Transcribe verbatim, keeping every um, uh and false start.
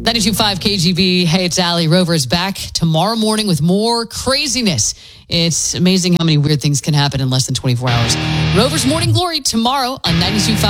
ninety-two point five K G B. Hey, it's Allie. Rover's back tomorrow morning with more craziness. It's amazing how many weird things can happen in less than twenty-four hours. Rover's Morning Glory tomorrow on ninety-two point five